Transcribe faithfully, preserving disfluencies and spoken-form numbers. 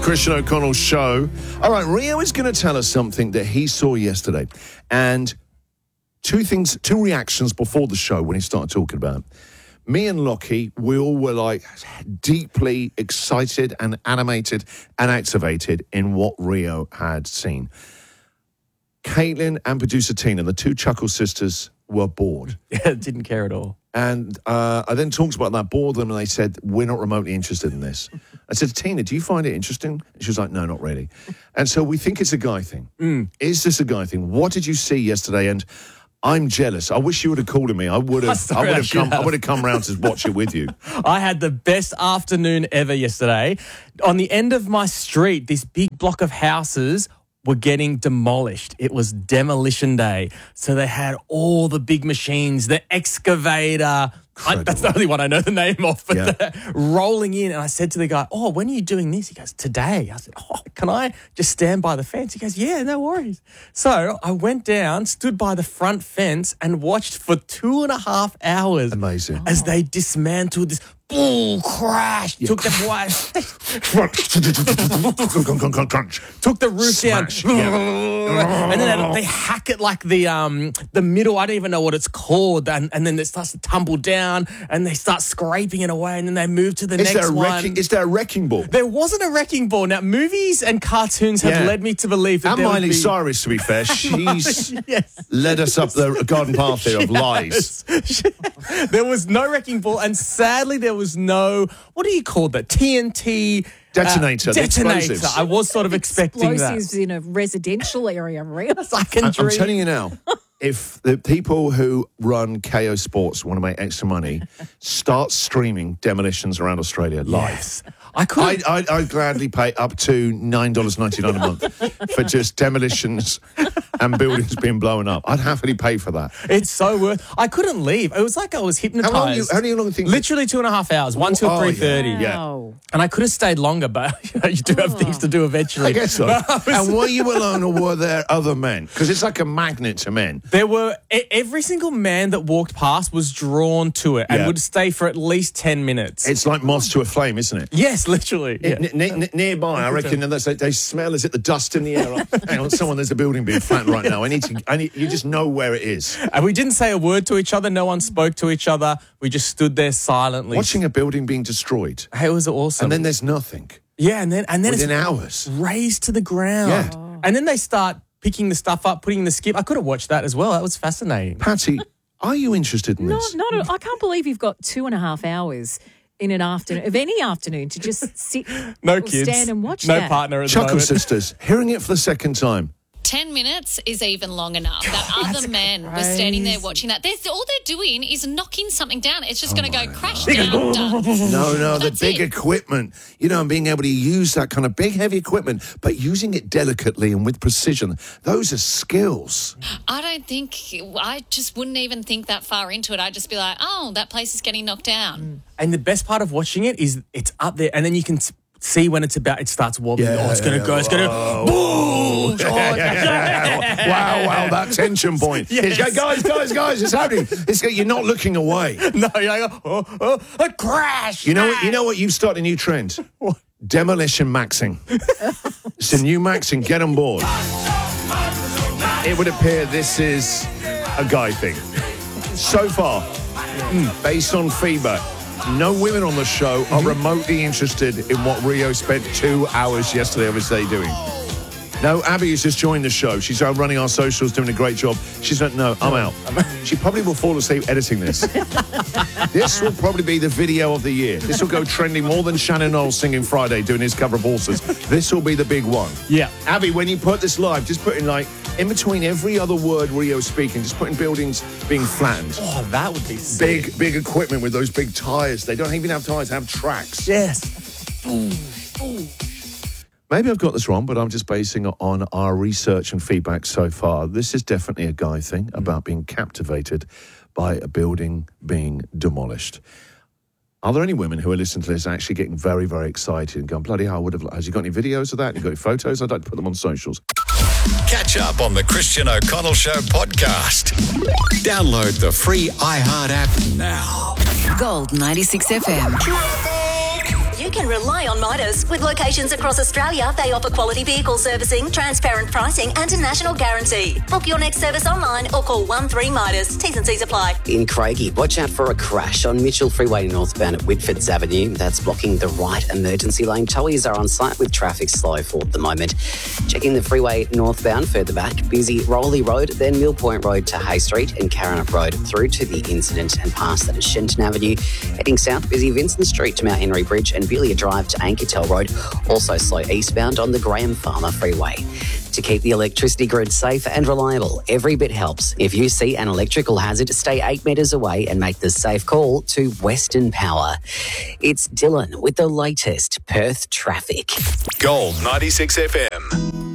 Christian O'Connell show. All right, Rio is going to tell us something that he saw yesterday. And two things, two reactions before the show when he started talking about it. Me and Lockie, we all were like deeply excited and animated and activated in what Rio had seen. Caitlin and producer Tina, the two Chuckle sisters, were bored. Yeah, didn't care at all. And uh, I then talked about that, bored them, and they said, we're not remotely interested in this. I said, Tina, do you find it interesting? And she was like, no, not really. And so we think it's a guy thing. Mm. Is this a guy thing? What did you see yesterday? And I'm jealous. I wish you would have called me. I would have. I would have come. Have. I would have come round to watch it with you. I had the best afternoon ever yesterday. On the end of my street, this big block of houses were getting demolished. It was demolition day. So they had all the big machines, the excavator. I, that's the only one I know the name of, but yeah. rolling in. And I said to the guy, oh, when are you doing this? He goes, today. I said, oh, can I just stand by the fence? He goes, yeah, no worries. So I went down, stood by the front fence and watched for two and a half hours. Amazing. As oh. they dismantled this. Boom, crash. Yeah. Took the Took the roof Smash. down. Yeah. And then they, they hack it like the um the middle. I don't even know what it's called. And, and then it starts to tumble down and they start scraping it away. And then they move to the is next there a one. Wrecking, is there a wrecking ball? There wasn't a wrecking ball. Now, movies and cartoons have yeah. led me to believe that and there Miley would be... Cyrus, to be fair, she's yes. led us up the garden path here of lies. There was no wrecking ball, and sadly, there was no, what do you call that? T N T detonator. Uh, detonator. I was sort of expecting explosives that. in a residential area, really. I can I, dream. I'm telling you now. If the people who run K O Sports want to make extra money, start streaming demolitions around Australia live. Yes. I could. I'd, I'd, I'd gladly pay up to nine dollars ninety-nine a month for just demolitions and buildings being blown up. I'd happily pay for that. It's so worth. I couldn't leave. It was like I was hypnotized. How long? You, how long? Think Literally two and a half hours. One till oh, three thirty. Yeah. Wow. And I could have stayed longer, but you, know, you do have things to do eventually. I guess so. was, And were you alone, or were there other men? Because it's like a magnet to men. There were every single man that walked past was drawn to it and yeah. would stay for at least ten minutes. It's like moths to a flame, isn't it? Yes, literally. Yeah. N- n- n- nearby, I reckon, and they, they smell, is it the dust in the air? Like, hang on, someone, there's a building being flattened right now. I need to, I need, you just know where it is. And we didn't say a word to each other. No one spoke to each other. We just stood there silently. Watching a building being destroyed. It was awesome. And then there's nothing. Yeah, and then, and then Within it's hours. razed to the ground. Yeah. Oh. And then they start picking the stuff up, putting the skip. I could have watched that as well. That was fascinating. Patty, are you interested in Not, this? not a, I can't believe you've got two and a half hours in an afternoon, of any afternoon, to just sit no or kids, stand and watch no that. partner at the Chuckle moment. Sisters, hearing it for the second time. Ten minutes is even long enough. That That's other men crazy. were standing there watching that. They're, all they're doing is knocking something down. It's just Oh going to go crash down. Done. No, no, the That's big it. equipment, you know, and being able to use that kind of big, heavy equipment, but using it delicately and with precision. Those are skills. I don't think, I just wouldn't even think that far into it. I'd just be like, oh, that place is getting knocked down. And the best part of watching it is it's up there, and then you can see when it's about, it starts wobbling. Yeah, oh, it's going to yeah, go, it's going to, boom! Yeah, yeah, yeah. Wow, wow, that tension point. Yes. It's, guys, guys, guys, it's happening. It's, you're not looking away. No, you're like, oh, oh, a crash! You know what? You know what? You've started a new trend. What? Demolition maxing. It's a new maxing. Get on board. It would appear this is a guy thing. So far, mm, based on feedback, no women on the show are remotely interested in what Rio spent two hours yesterday of his day doing. No, Abby has just joined the show. She's out running our socials, doing a great job. She's like, no, I'm out. She probably will fall asleep editing this. This will probably be the video of the year. This will go trending more than Shannon Knowles singing Friday, doing his cover of Horses. This will be the big one. Yeah. Abby, when you put this live, just put in like, in between every other word Rio's speaking, just putting buildings being flattened. Oh, that would be sick. Big, big equipment with those big tyres. They don't even have tyres, they have tracks. Yes. Ooh, ooh. Maybe I've got this wrong, but I'm just basing it on our research and feedback so far. This is definitely a guy thing about being captivated by a building being demolished. Are there any women who are listening to this actually getting very, very excited and going, bloody hell, I would have... Has you got any videos of that? Have you got any photos? I'd like to put them on socials. Catch up on the Christian O'Connell Show podcast. Download the free iHeart app now. Gold ninety-six F M. You can rely on Midas. With locations across Australia, they offer quality vehicle servicing, transparent pricing and a national guarantee. Book your next service online or call one three Midas. T's and C's apply. In Craigie, watch out for a crash on Mitchell Freeway northbound at Whitfords Avenue. That's blocking the right emergency lane. Towies are on site with traffic slow for the moment. Checking the freeway northbound further back, busy Rolly Road, then Mill Point Road to Hay Street and Karrinyup Road through to the incident and past that at Shenton Avenue. Heading south, busy Vincent Street to Mount Henry Bridge and Villia Drive to Ankertel Road. Also slow eastbound on the Graham Farmer Freeway. To keep the electricity grid safe and reliable, every bit helps. If you see an electrical hazard, stay eight metres away and make the safe call to Western Power. It's Dylan with the latest Perth traffic. Gold ninety-six F M.